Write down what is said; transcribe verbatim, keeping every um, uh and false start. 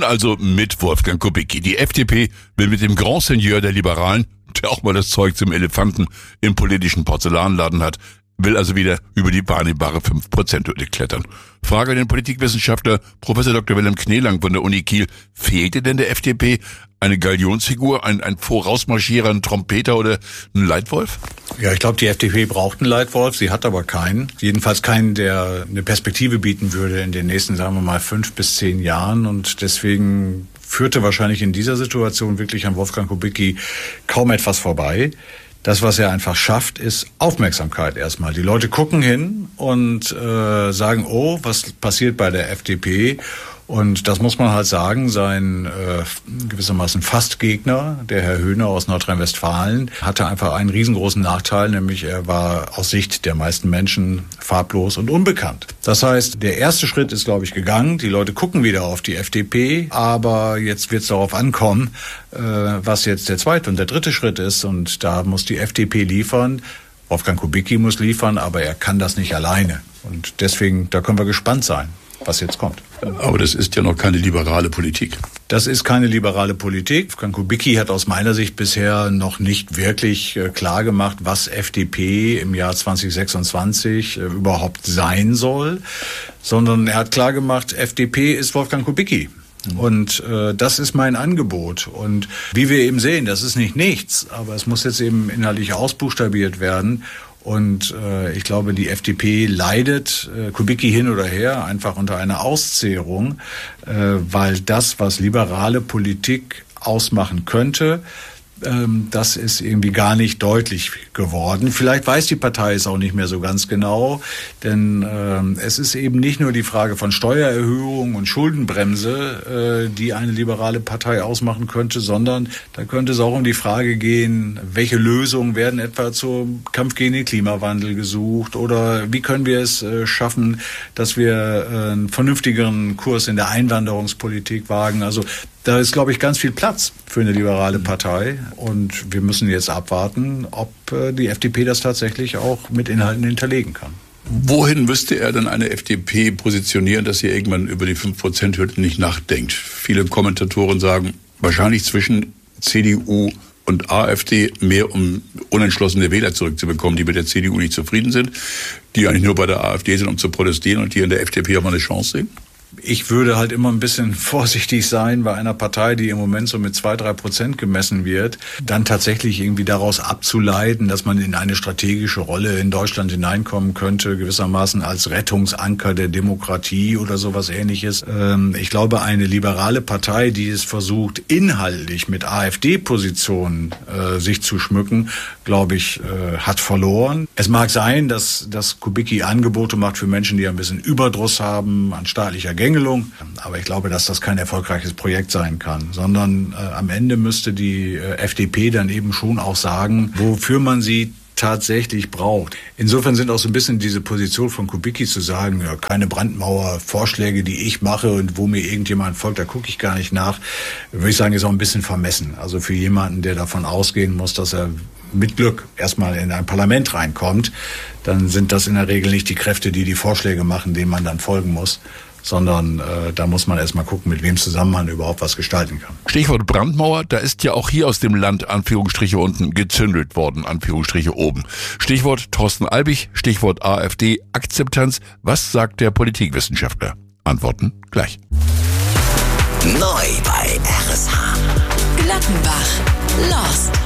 also mit Wolfgang Kubicki. Die F D P will mit dem Grand Seigneur der Liberalen, der auch mal das Zeug zum Elefanten im politischen Porzellanladen hat, will also wieder über die wahrnehmbare fünf Prozent Hürde klettern. Frage an den Politikwissenschaftler Professor Doktor Wilhelm Kneelang von der Uni Kiel. Fehlte denn der F D P eine Galionsfigur, ein, ein Vorausmarschierer, ein Trompeter oder ein Leitwolf? Ja, ich glaube, die F D P braucht einen Leitwolf. Sie hat aber keinen. Jedenfalls keinen, der eine Perspektive bieten würde in den nächsten, sagen wir mal, fünf bis zehn Jahren. Und deswegen führte wahrscheinlich in dieser Situation wirklich an Wolfgang Kubicki kaum etwas vorbei. Das, was er einfach schafft, ist Aufmerksamkeit erstmal. Die Leute gucken hin und äh, sagen, oh, was passiert bei der F D P? Und das muss man halt sagen, sein äh, gewissermaßen Fastgegner, der Herr Höhne aus Nordrhein-Westfalen, hatte einfach einen riesengroßen Nachteil, nämlich er war aus Sicht der meisten Menschen farblos und unbekannt. Das heißt, der erste Schritt ist, glaube ich, gegangen. Die Leute gucken wieder auf die F D P, aber jetzt wird es darauf ankommen, äh, was jetzt der zweite und der dritte Schritt ist. Und da muss die F D P liefern. Wolfgang Kubicki muss liefern, aber er kann das nicht alleine. Und deswegen, da können wir gespannt sein, was jetzt kommt. Aber das ist ja noch keine liberale Politik. Das ist keine liberale Politik. Wolfgang Kubicki hat aus meiner Sicht bisher noch nicht wirklich äh, klar gemacht, was F D P im Jahr zwanzig sechsundzwanzig äh, überhaupt sein soll, sondern er hat klar gemacht, F D P ist Wolfgang Kubicki. Und äh, das ist mein Angebot. Und wie wir eben sehen, das ist nicht nichts, aber es muss jetzt eben inhaltlich ausbuchstabiert werden. Und äh, ich glaube, die F D P leidet, äh, Kubicki hin oder her, einfach unter einer Auszehrung, äh, weil das, was liberale Politik ausmachen könnte, ähm, das ist irgendwie gar nicht deutlich geworden. Vielleicht weiß die Partei es auch nicht mehr so ganz genau, denn ähm, es ist eben nicht nur die Frage von Steuererhöhung und Schuldenbremse, äh, die eine liberale Partei ausmachen könnte, sondern da könnte es auch um die Frage gehen, welche Lösungen werden etwa zum Kampf gegen den Klimawandel gesucht oder wie können wir es äh, schaffen, dass wir äh, einen vernünftigeren Kurs in der Einwanderungspolitik wagen. Also da ist, glaube ich, ganz viel Platz für eine liberale Partei und wir müssen jetzt abwarten, ob äh, die F D P das tatsächlich auch mit Inhalten hinterlegen kann. Wohin müsste er denn eine F D P positionieren, dass sie irgendwann über die fünf Prozent Hürde nicht nachdenkt? Viele Kommentatoren sagen, wahrscheinlich zwischen C D U und AfD, mehr um unentschlossene Wähler zurückzubekommen, die mit der C D U nicht zufrieden sind, die eigentlich nur bei der AfD sind, um zu protestieren und die in der F D P auch mal eine Chance sehen? Ich würde halt immer ein bisschen vorsichtig sein bei einer Partei, die im Moment so mit zwei, drei Prozent gemessen wird, dann tatsächlich irgendwie daraus abzuleiten, dass man in eine strategische Rolle in Deutschland hineinkommen könnte, gewissermaßen als Rettungsanker der Demokratie oder sowas Ähnliches. Ich glaube, eine liberale Partei, die es versucht, inhaltlich mit AfD-Positionen äh, sich zu schmücken, glaube ich, äh, hat verloren. Es mag sein, dass, dass Kubicki Angebote macht für Menschen, die ein bisschen Überdruss haben an staatlicher Gängelung. Aber ich glaube, dass das kein erfolgreiches Projekt sein kann, sondern äh, am Ende müsste die äh, F D P dann eben schon auch sagen, wofür man sie tatsächlich braucht. Insofern sind auch so ein bisschen diese Position von Kubicki zu sagen, ja, keine Brandmauer-Vorschläge, die ich mache und wo mir irgendjemand folgt, da gucke ich gar nicht nach, würde ich sagen, ist auch ein bisschen vermessen. Also für jemanden, der davon ausgehen muss, dass er mit Glück erstmal in ein Parlament reinkommt, dann sind das in der Regel nicht die Kräfte, die die Vorschläge machen, denen man dann folgen muss, sondern äh, da muss man erstmal gucken, mit wem zusammen man überhaupt was gestalten kann. Stichwort Brandmauer, da ist ja auch hier aus dem Land, Anführungsstriche unten, gezündelt worden, Anführungsstriche oben. Stichwort Thorsten Albig, Stichwort AfD, Akzeptanz. Was sagt der Politikwissenschaftler? Antworten gleich. Neu bei R S H. Glattenbach. Lost.